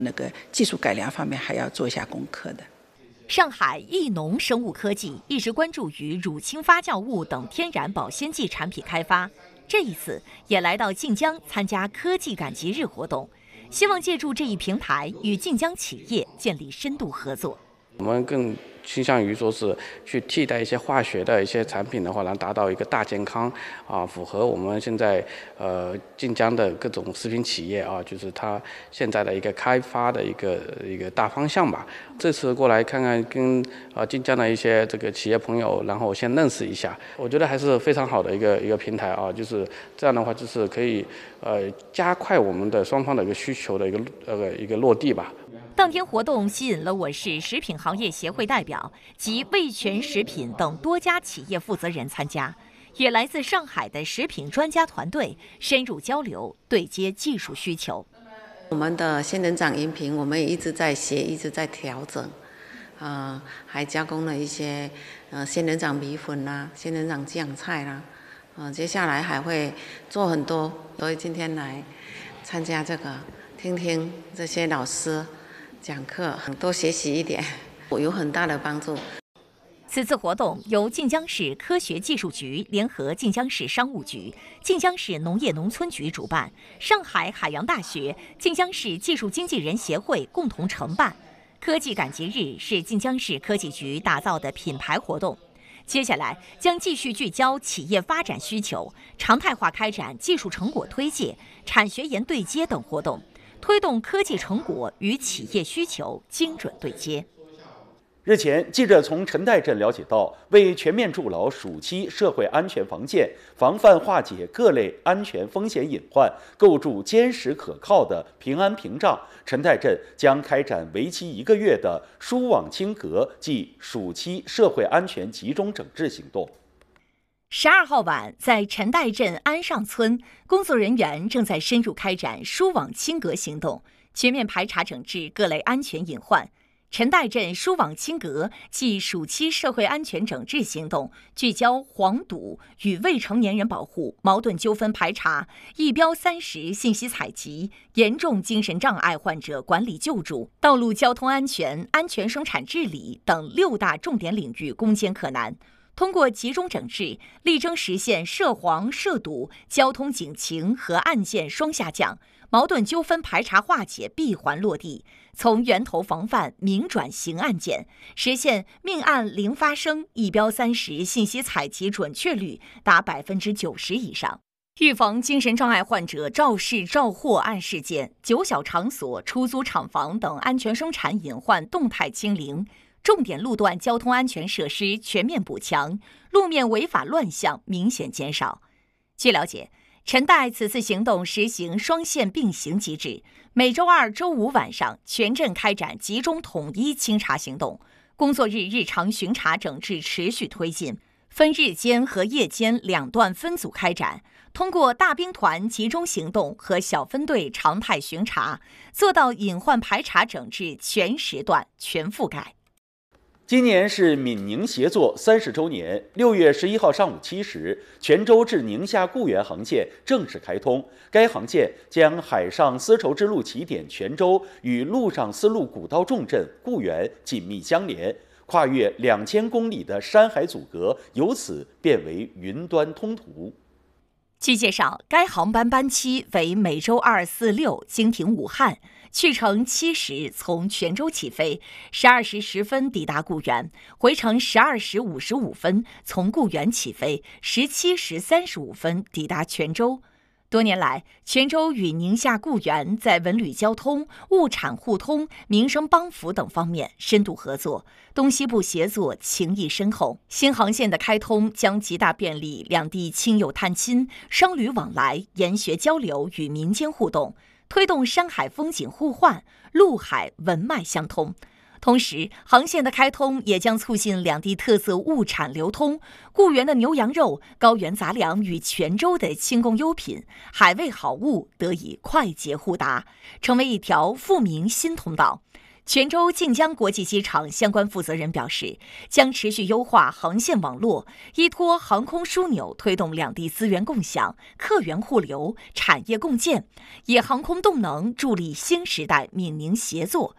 那个技术改良方面还要做一下功课的。 上海益农生物科技一直关注于乳清发酵物等天然保鲜剂产品开发，这一次也来到晋江参加科技赶集日活动，希望借助这一平台与晋江企业建立深度合作。 我们更倾向于说是去替代一些化学的一些产品的话，能达到一个大健康符合我们现在晋江的各种食品企业就是它现在的一个开发的一个大方向吧。这次过来看看跟晋江的一些这个企业朋友，然后先认识一下，我觉得还是非常好的一个平台就是这样的话，就是可以加快我们的双方的一个需求的一个落地吧。 当天活动吸引了我市食品行业协会代表及味全食品等多家企业负责人参加，也来自上海的食品专家团队深入交流，对接技术需求。 我们的仙人掌饮品，我们也一直在学，一直在调整，还加工了一些仙人掌米粉啦、仙人掌酱菜啦，接下来还会做很多，所以今天来参加这个，听听这些老师讲课，多学习一点，有很大的帮助。 此次活动由晋江市科学技术局联合晋江市商务局、晋江市农业农村局主办，上海海洋大学、晋江市技术经纪人协会共同承办。科技赶集日是晋江市科技局打造的品牌活动，接下来将继续聚焦企业发展需求，常态化开展技术成果推介、产学研对接等活动，推动科技成果与企业需求精准对接。 日前，记者从陈岱镇了解到，为全面筑牢暑期社会安全防线，防范化解各类安全风险隐患，构筑坚实可靠的平安屏障，陈岱镇将开展为期1个月的疏网清隔暨暑期社会安全集中整治行动。 12号晚，在陈岱镇安上村，工作人员正在深入开展疏网清隔行动，全面排查整治各类安全隐患。陈岱镇疏网清隔暨暑期社会安全整治行动聚焦黄赌与未成年人保护、矛盾纠纷排查、一标30信息采集、严重精神障碍患者管理救助、道路交通安全、安全生产治理等6大重点领域攻坚克难。通过集中整治，力争实现涉黄涉赌、交通警情和案件双下降，矛盾纠纷排查化解闭环落地，从源头防范明转刑案件，实现命案零发生，一标30信息采集准确率达90%以上。预防精神障碍患者肇事肇祸案事件、酒小场所、出租厂房等安全生产隐患动态清零。重点路段交通安全设施全面补强，路面违法乱象明显减少。据了解，陈岱此次行动实行双线并行机制，每周2、周5晚上全镇开展集中统一清查行动，工作日日常巡查整治持续推进，分日间和夜间2段分组开展，通过大兵团集中行动和小分队常态巡查，做到隐患排查整治全时段全覆盖。 今年是闽宁协作30周年，6月11号上午7时，泉州至宁夏固原航线正式开通。该航线将海上丝绸之路起点泉州与陆上丝路古道重镇固原紧密相连，跨越2000公里的山海阻隔由此变为云端通途。 据介绍，该航班班期为每周2、4、6经停武汉，去程7时从泉州起飞，12时10分抵达固原，回程12时55分从固原起飞，17时35分抵达泉州。多年来，泉州与宁夏固原在文旅交通、物产互通、民生帮扶等方面深度合作，东西部协作情谊深厚。新航线的开通将极大便利两地亲友探亲、商旅往来、研学交流与民间互动，推动山海风景互换、陆海文脉相通。同时，航线的开通也将促进两地特色物产流通，固原的牛羊肉、高原杂粮与泉州的轻工优品、海味好物得以快捷互达，成为一条富民新通道。 泉州晋江国际机场相关负责人表示，将持续优化航线网络，依托航空枢纽，推动两地资源共享、客源互流、产业共建，以航空动能助力新时代闽宁协作